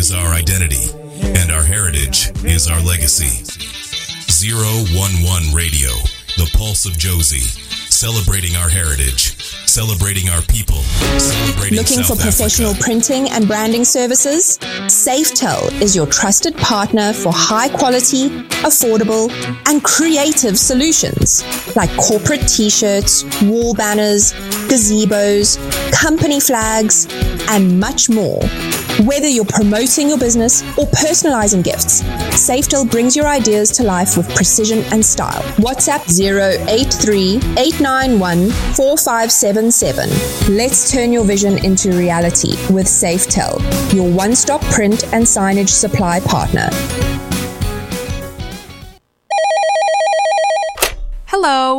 is our identity, and our heritage is our legacy. 011 Radio, the pulse of Jozi, celebrating our heritage, celebrating our people, celebrating Looking South for professional Africa. printing and branding services? Safetel is your trusted partner for high quality, affordable, and creative solutions like corporate t-shirts, wall banners, gazebos, company flags, and much more. Whether you're promoting your business or personalizing gifts, Safetel brings your ideas to life with precision and style. WhatsApp 083-891-4577. Let's turn your vision into reality with Safetel, your one-stop print and signage supply partner. Hello.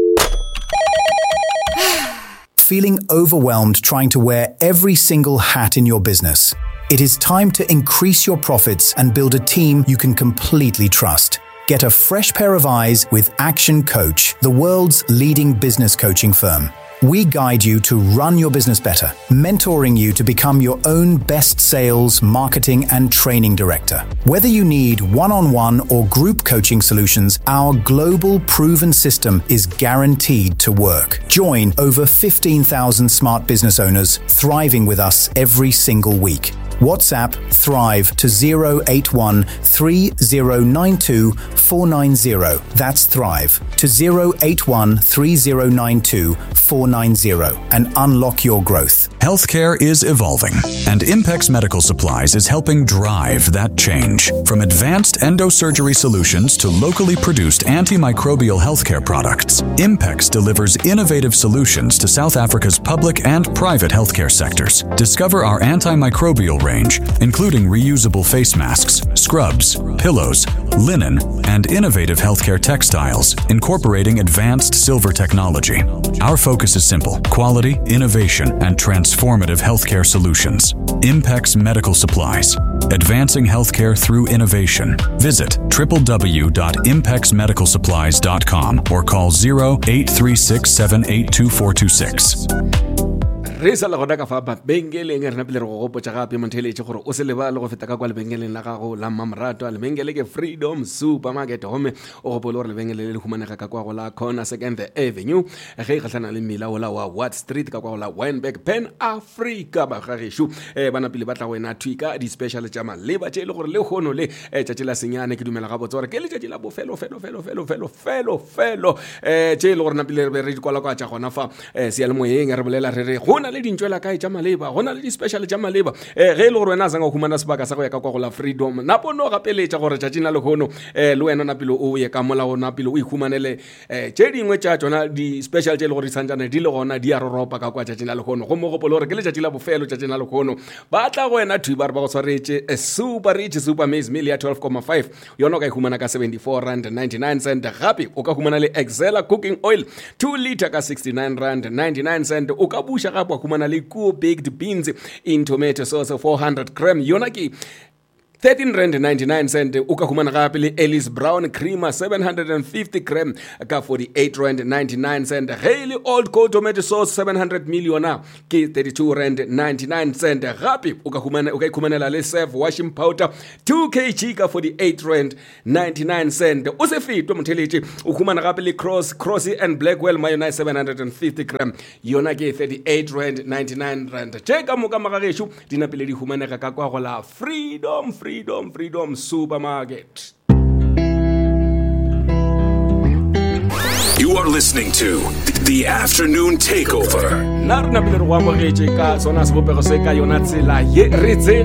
Feeling overwhelmed trying to wear every single hat in your business? It is time to increase your profits and build a team you can completely trust. Get a fresh pair of eyes with Action Coach, the world's leading business coaching firm. We guide you to run your business better, mentoring you to become your own best sales, marketing, and training director. Whether you need one-on-one or group coaching solutions, our global proven system is guaranteed to work. Join over 15,000 smart business owners thriving with us every single week. WhatsApp Thrive to 081 3092 490. That's Thrive to 081 3092 490 and unlock your growth. Healthcare is evolving, and Impex Medical Supplies is helping drive that change. From advanced endosurgery solutions to locally produced antimicrobial healthcare products, Impex delivers innovative solutions to South Africa's public and private healthcare sectors. Discover our antimicrobial range, including reusable face masks, scrubs, pillows, linen, and innovative healthcare textiles, incorporating advanced silver technology. Our focus is simple: quality, innovation, and transformative healthcare solutions. Impex Medical Supplies, advancing healthcare through innovation. Visit www.impexmedicalsupplies.com or call 0836782426. re sa la gona ka fa bengeleng re napile re go gopotsa gape montheletše gore o se leba le go feta ka kwa lebengeleng la gago la Mmamarato a lebengele ke Freedom Supermarket home o gopole gore lebengele le humanega ka kwa go la Corner Second Avenue ge gatlana le mmila o la wa Watt Street ka kwa go la Wynberg Pan Africa ba ga geshu ba napile ba tla wena twika di special tša maleba tše le gore le gono le tšatši la senyane ke dumela ga botse gore ke le tšatši la bofelo tše le gore napile re di kwala kwa tša gona fa se le moyeng re bolela re re gona le dintšwela kae tša maleba gona le di special tša maleba ge le gore wena zanga o humana sebaka sa go ya ka kwa go la Freedom napo no gapeletša gore tšatši na le gono le wena napile o ye ka mola go napile o ihumanele tše dingwe tša tšona di special tše le gore di santsane di le gona di a roropa ka kwa tšatši na le gono go mo gopole gore ke le tšatši la bofelo tšatši na le gono ba tla go wena thuba re ba go tshwaretše super rich super maize meal ya 12.5 yona o ka ihumana ka 74 rand 99 cent gape o ka humana le Excella cooking oil 2 liter ka 69 rand 99 cent o ka busha gape wa humana le Cool baked beans in tomato sauce 400 gram yona ke 13 rand 99 cent o ka humana gape le Ellis Brown creamer 750 gram ka 48 rand 99 cent Haley Old Cold tomato sauce 700 million ke 32 rand 99 cent gape o ka ihumanela le Surf washing powder 2 kg ka 48 rand 99 cent o se fitwe motheletše o humana gape le Crossy and Blackwell mayonnaise 750 gram yona ke 38 rand 99 rand cheka mo ka magageshu dinapile di humanega ka kwa go la Freedom Supermarket. You are listening to The Afternoon Takeover. Narna pele re wa mogetse ka sona se bopego se ka yona tsela ye re tsena